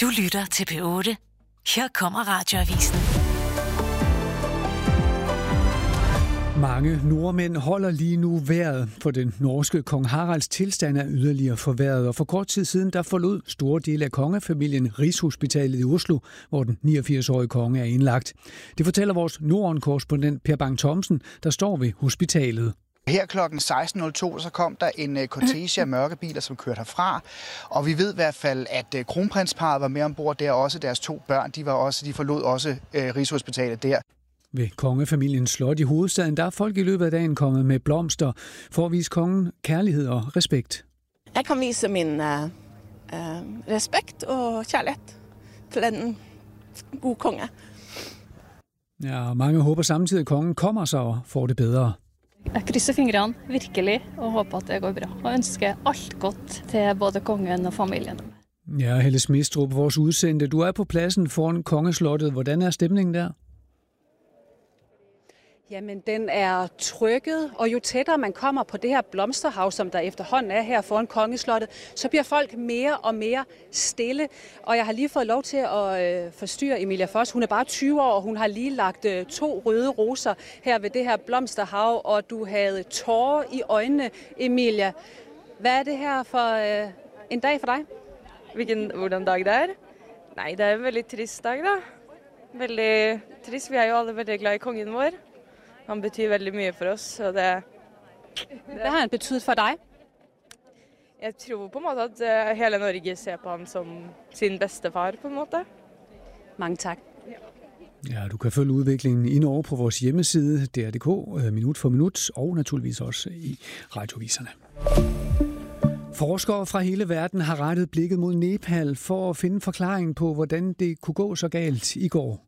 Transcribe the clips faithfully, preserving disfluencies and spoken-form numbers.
Du lytter til P otte. Her kommer Radioavisen. Mange nordmænd holder lige nu vejret, for den norske kong Haralds tilstand er yderligere forværret, og for kort tid siden der forlod store dele af kongefamilien Rigshospitalet i Oslo, hvor den niogfirs-årige konge er indlagt. Det fortæller vores Norden-korrespondent Per Bang Thomsen, der står ved hospitalet. Her klokken seksten nul to så kom der en kortege af mørkebiler, som kørte herfra. Og vi ved i hvert fald, at kronprinsparret var med ombord der, også deres to børn. De, var også, de forlod også øh, Rigshospitalet der. Ved kongefamiliens slot i hovedstaden, der er folk i løbet af dagen kommet med blomster for at vise kongen kærlighed og respekt. Jeg kan vise min uh, uh, respekt og kærlighed til en god konge. Ja, mange håber samtidig, at kongen kommer sig og får det bedre. Jeg krysser fingrene virkelig og håber, at det går bra. Og ønsker alt godt til både kongen og familien. Ja, Helle Smidstrup, vores udsendte. Du er på pladsen foran kongeslottet. Hvordan er stemningen der? Jamen, den er trykket, og jo tættere man kommer på det her blomsterhav, som der efterhånden er her foran kongeslottet, så bliver folk mere og mere stille. Og jeg har lige fået lov til at øh, forstyrre Emilia Foss. Hun er bare tyve år, og hun har lige lagt øh, to røde roser her ved det her blomsterhav, og du havde tårer i øjnene, Emilia. Hvad er det her for øh, en dag for dig? Hvilken, hvordan dag det er? Nej, det er en veldig trist dag, da. Veldig trist. Vi er jo alle veldig glade i kongen vår. Han betyder veldig mye for oss. Og det, Hvad har han betydet for dig? Jeg tror på en måte at hele Norge ser på ham som sin bedstefar på en måte. Mange tak. Ja, du kan følge udviklingen i Norge på vores hjemmeside, D R punktum D K, minut for minut, og naturligvis også i radioviserne. Forskere fra hele verden har rettet blikket mod Nepal for at finde forklaringen på, hvordan det kunne gå så galt i går.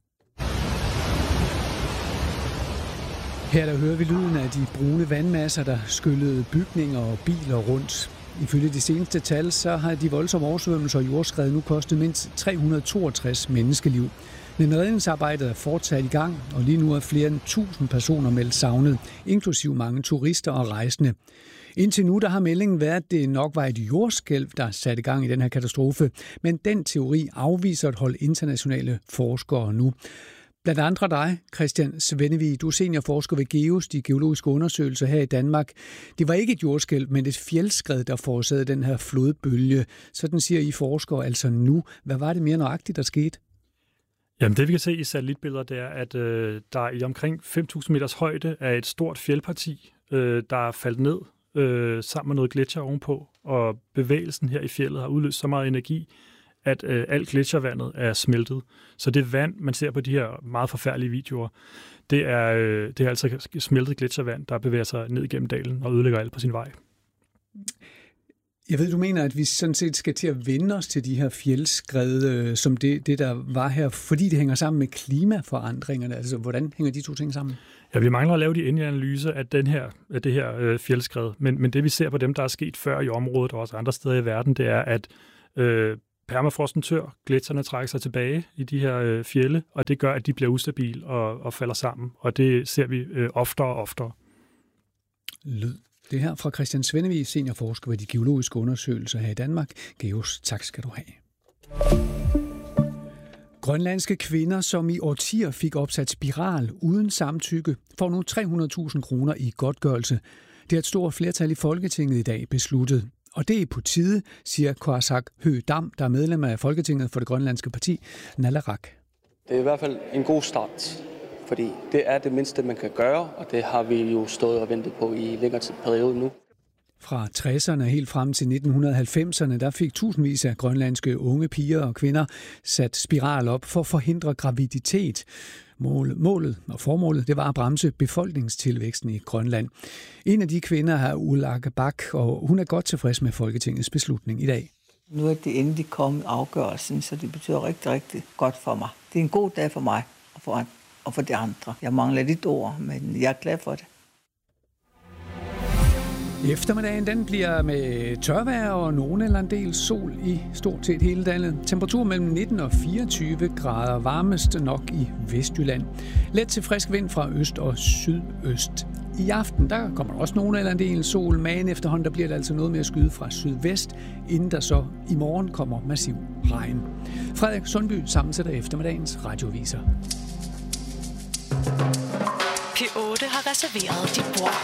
Her der hører vi lyden af de brune vandmasser, der skyllede bygninger og biler rundt. Ifølge de seneste tal, så har de voldsomme oversvømmelser og jordskred nu kostet mindst tre hundrede og toogtres menneskeliv. Men redningsarbejdet er fortsat i gang, og lige nu er flere end tusind personer meldt savnet, inklusiv mange turister og rejsende. Indtil nu der har meldingen været, at det nok var et jordskælv, der satte gang i den her katastrofe, men den teori afviser et hold internationale forskere nu. Blandt andre dig, Christian Svennevig, du er seniorforsker ved GEOS, de geologiske undersøgelser her i Danmark. Det var ikke et jordskælv, men et fjeldskred, der forårsagede den her flodbølge. Sådan siger I forskere altså nu. Hvad var det mere nøjagtigt, der skete? Jamen det vi kan se i satellitbilleder, det er, at øh, der i omkring fem tusind meters højde er et stort fjeldparti, øh, der er faldet ned øh, sammen med noget gletsjer ovenpå, og bevægelsen her i fjeldet har udløst så meget energi, at øh, alt gletsjervandet er smeltet. Så det vand, man ser på de her meget forfærdelige videoer, det er, øh, det er altså smeltet gletsjervand, der bevæger sig ned igennem dalen og ødelægger alt på sin vej. Jeg ved, du mener, at vi sådan set skal til at vende os til de her fjeldskred, øh, som det, det, der var her, fordi det hænger sammen med klimaforandringerne. Altså, hvordan hænger de to ting sammen? Ja, vi mangler at lave de endelige analyser af, den her, af det her øh, fjeldskred. Men, men det, vi ser på dem, der er sket før i området og også andre steder i verden, det er, at øh, permafrosten tør, gletsjerne trækker sig tilbage i de her øh, fjelde, og det gør, at de bliver ustabile og, og falder sammen. Og det ser vi øh, oftere og oftere. Lyd. Det her fra Christian Svennevig, seniorforsker ved de geologiske undersøgelser her i Danmark. GEOS, tak skal du have. Grønlandske kvinder, som i årtier fik opsat spiral uden samtykke, får nu tre hundrede tusind kroner i godtgørelse. Det er et stort flertal i Folketinget i dag besluttet. Og det er på tide, siger Qasak Høgh Dam, der er medlem af Folketinget for det grønlandske parti, Nalarak. Det er i hvert fald en god start, fordi det er det mindste, man kan gøre, og det har vi jo stået og ventet på i længere periode nu. Fra tresserne helt frem til nitten halvfemserne, der fik tusindvis af grønlandske unge piger og kvinder sat spiral op for at forhindre graviditet. Målet, målet og formålet, det var at bremse befolkningstilvæksten i Grønland. En af de kvinder er Ulake Bak, og hun er godt tilfreds med Folketingets beslutning i dag. Nu er det endelig kommet afgørelsen, så det betyder rigtig, rigtig godt for mig. Det er en god dag for mig og for, og for de andre. Jeg mangler lidt ord, men jeg er glad for det. Eftermiddagen den bliver med tørvejr og nogen eller en del sol i stort set hele landet. Temperatur mellem nitten og fireogtyve grader, varmest nok i Vestjylland. Let til frisk vind fra øst og sydøst. I aften der kommer der også nogen eller en del sol, men efterhånden der bliver det altså noget mere skyde fra sydvest, inden der så i morgen kommer massiv regn. Frederik Sundby sammensætter eftermiddagens radioaviser. P otte har reserveret dit bord.